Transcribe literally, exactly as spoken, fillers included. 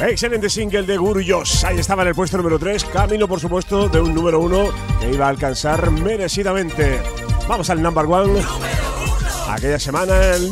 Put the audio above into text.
Excelente single de Gurullos. Ahí estaba en el puesto número tres. Camino, por supuesto, de un número uno que iba a alcanzar merecidamente. Vamos al number one. Aquella semana, el